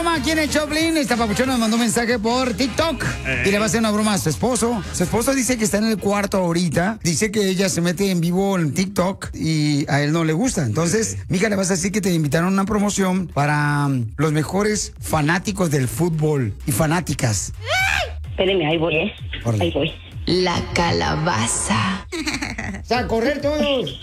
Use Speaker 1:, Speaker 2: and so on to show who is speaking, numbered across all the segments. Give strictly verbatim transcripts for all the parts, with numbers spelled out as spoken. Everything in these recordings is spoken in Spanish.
Speaker 1: broma aquí en el Choplin. Esta papuchona nos mandó un mensaje por TikTok eh. y le va a hacer una broma a su esposo. Su esposo dice que está en el cuarto ahorita. Dice que ella se mete en vivo en TikTok y a él no le gusta. Entonces, eh. mija, le vas a decir que te invitaron a una promoción para um, los mejores fanáticos del fútbol y fanáticas.
Speaker 2: Espérenme, ahí voy, ¿eh? Orle. Ahí voy.
Speaker 3: La calabaza.
Speaker 1: O sea, a correr todos.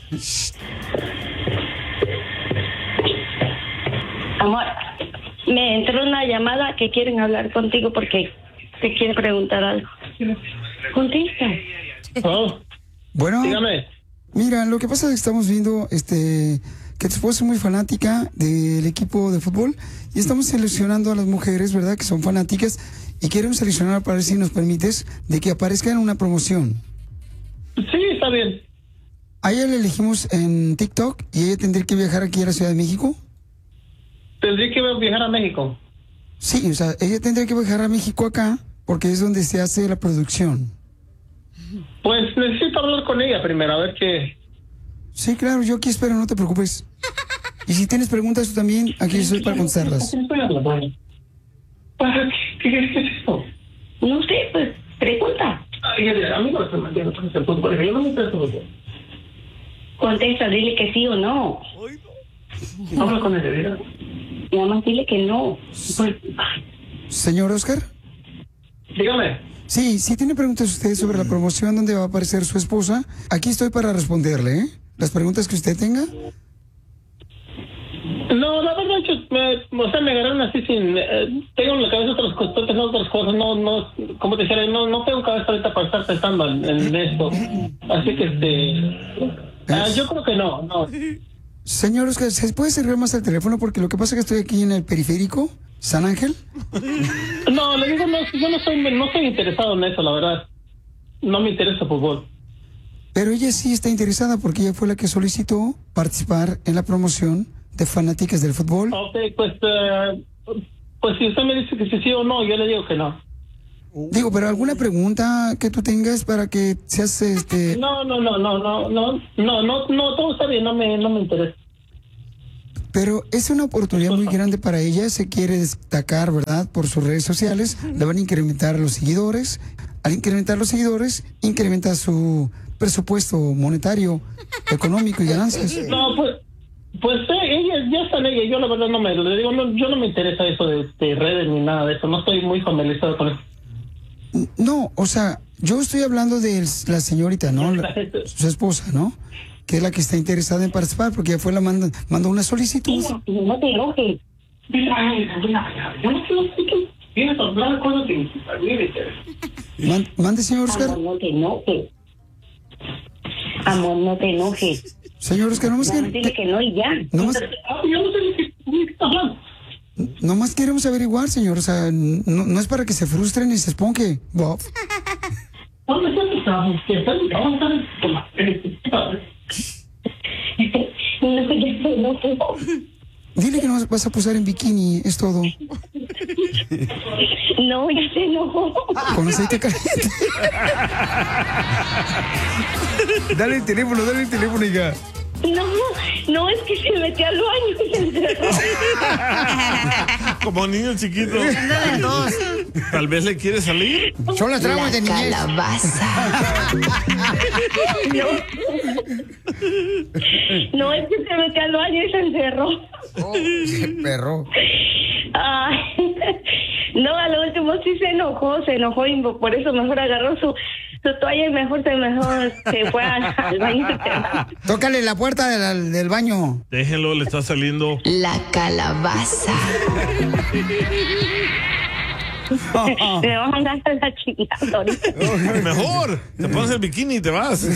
Speaker 2: Amor, me entró una llamada que quieren hablar contigo porque te quiere preguntar algo. Contesta.
Speaker 4: Oh.
Speaker 1: Bueno,
Speaker 4: dígame.
Speaker 1: Mira, lo que pasa es que estamos viendo este que tu esposa es muy fanática del equipo de fútbol y estamos seleccionando a las mujeres, ¿verdad? Que son fanáticas y queremos seleccionar para ver si nos permites de que aparezca en una promoción.
Speaker 4: Sí, está bien.
Speaker 1: A ella le elegimos en TikTok y ella tendría que viajar aquí a la Ciudad de México.
Speaker 4: ¿Tendría que viajar a México?
Speaker 1: Sí, o sea, ella tendría que viajar a México acá porque es donde se hace la producción.
Speaker 4: Pues necesito hablar con ella primero, a ver qué...
Speaker 1: Sí, claro, yo aquí espero, no te preocupes. Y si tienes preguntas tú también, aquí estoy para contestarlas.
Speaker 4: ¿Para qué? ¿Qué es esto?
Speaker 2: No sé, pues, pregunta.
Speaker 4: Ay, a mí no me están mandando con el fútbol, yo no me interesa el fútbol.
Speaker 2: Contesta, dile que sí o no.
Speaker 4: Habla con ella, ¿verdad?
Speaker 2: Nada más dile que no. Pues...
Speaker 1: Señor Oscar.
Speaker 4: Dígame.
Speaker 1: Sí, si tiene preguntas usted sobre la promoción donde va a aparecer su esposa, aquí estoy para responderle, ¿eh? Las preguntas que usted tenga.
Speaker 4: No, la verdad, yo, me, o sea, me agarraron así sin... Eh, tengo en la cabeza otras cosas, tengo otras cosas, no, no, como te decía, no, no tengo cabeza ahorita para estar pensando en, en esto. Así que, este... Ah, yo creo que no, no.
Speaker 1: Señor Oscar, ¿se puede acercar más al teléfono? Porque lo que pasa es que estoy aquí en el periférico, San Ángel.
Speaker 4: No, le digo, no, yo no estoy, no estoy interesado en eso, la verdad. No me interesa fútbol.
Speaker 1: Pero ella sí está interesada porque ella fue la que solicitó participar en la promoción de fanáticas del fútbol.
Speaker 4: Ok, pues, uh, pues si usted me dice que sí, sí o no, yo le digo que no.
Speaker 1: Digo, pero alguna pregunta que tú tengas para que seas este...
Speaker 4: No, no, no, no, no, no, no, no, no, todo está bien, no me, no me interesa.
Speaker 1: Pero es una oportunidad muy grande para ella, se quiere destacar, ¿verdad? Por sus redes sociales, le van a incrementar los seguidores. Al incrementar los seguidores, incrementa su presupuesto monetario, económico y ganancias.
Speaker 4: No, pues, pues eh, ella, ya está en ella, yo la verdad no me, le digo, no, yo no me interesa eso de, de redes ni nada de eso, no estoy muy familiarizado con eso.
Speaker 1: No, o sea, yo estoy hablando de la señorita, ¿no? La, su esposa, ¿no? Que es la que está interesada en participar, porque ya fue la manda, mandó una solicitud.
Speaker 2: No, no te enojes.
Speaker 4: Vienes a hablar cosas de
Speaker 1: Man, mande, señor Oscar.
Speaker 2: Amor, no te enojes. Amor, no te enojes.
Speaker 1: Señor Oscar, nomás
Speaker 2: que... Dile que no y ya.
Speaker 1: Nomás,
Speaker 4: yo no sé de qué está hablando.
Speaker 1: Nomás queremos averiguar, señor. O sea, no, no es para que se frustren y se esponje, Bob. Dile que no vas a posar en bikini, es todo.
Speaker 2: No, ya se enojó.
Speaker 1: Con aceite caliente. Dale el teléfono, dale el teléfono, hija.
Speaker 2: No, no, es que se metió al baño y se encerró.
Speaker 5: Como niño chiquito. Tal vez le quiere salir.
Speaker 1: Son las traumas de niñez.
Speaker 3: Calabaza.
Speaker 2: No. No, es que se metió al baño y se encerró.
Speaker 1: Oh, qué perro.
Speaker 2: Ay, no, a lo último sí se enojó, se enojó y por eso mejor agarró su, su toalla y mejor se mejor se fue al, al baño.
Speaker 1: Tócale la puerta del, del baño.
Speaker 5: Déjenlo, le está saliendo.
Speaker 3: La calabaza.
Speaker 2: Me vas a mandar a la chingada ahorita.
Speaker 5: Mejor, te pones el bikini y te vas.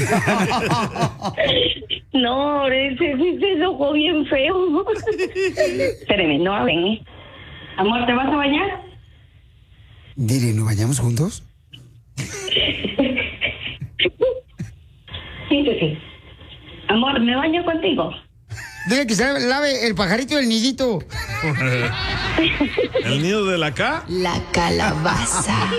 Speaker 2: No, ese sí se enojó bien feo. Espérame, no hablen, ¿eh? Amor, ¿te vas a bañar?
Speaker 1: Dile, ¿nos bañamos juntos?
Speaker 2: Sí, sí, sí. Amor, ¿me baño contigo?
Speaker 1: Dile que se lave el pajarito del nidito.
Speaker 5: ¿El nido de la K?
Speaker 3: La calabaza.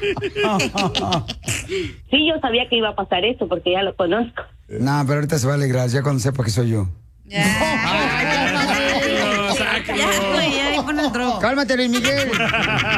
Speaker 2: Sí, yo sabía que iba a pasar eso porque ya lo conozco.
Speaker 1: No, pero ahorita se va a alegrar ya cuando sepa que soy yo.
Speaker 6: Ya, ya, ya, ya, ya, ya,
Speaker 1: Cálmate, Luis Miguel.